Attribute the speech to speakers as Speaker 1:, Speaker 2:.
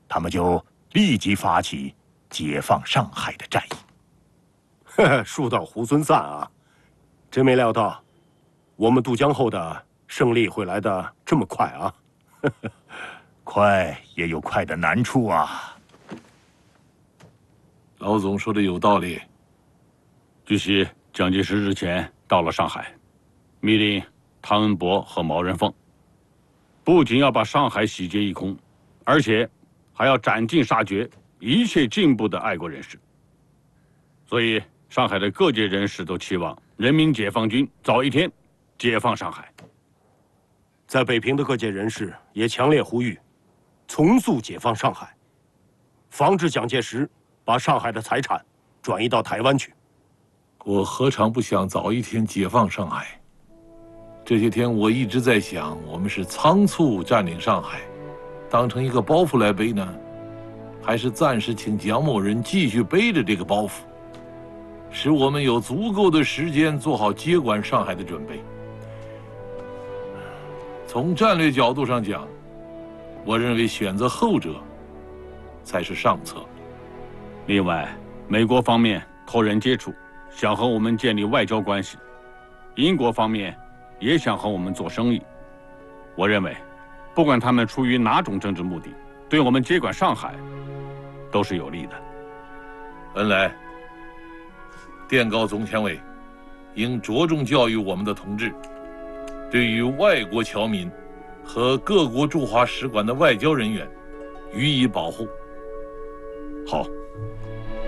Speaker 1: 他们就立即发起解放上海的战役。
Speaker 2: 呵呵，树倒猢狲散啊！真没料到，我们渡江后的胜利会来得这么快啊！
Speaker 1: 快也有快的难处啊。
Speaker 3: 老总说的有道理。
Speaker 4: 据悉，蒋介石日前到了上海，密令汤恩伯和毛人凤，不仅要把上海洗劫一空，而且还要斩尽杀绝一切进步的爱国人士。所以，上海的各界人士都期望人民解放军早一天解放上海。
Speaker 2: 在北平的各界人士也强烈呼吁，从速解放上海，防止蒋介石把上海的财产转移到台湾去。
Speaker 3: 我何尝不想早一天解放上海？这些天我一直在想，我们是仓促占领上海，当成一个包袱来背呢，还是暂时请蒋某人继续背着这个包袱，使我们有足够的时间做好接管上海的准备。从战略角度上讲，我认为选择后者才是上策。
Speaker 4: 另外，美国方面托人接触，想和我们建立外交关系；英国方面也想和我们做生意。我认为，不管他们出于哪种政治目的，对我们接管上海都是有利的。
Speaker 3: 恩来，电告总前委，应着重教育我们的同志，对于外国侨民和各国驻华使馆的外交人员予以保护。
Speaker 4: 好。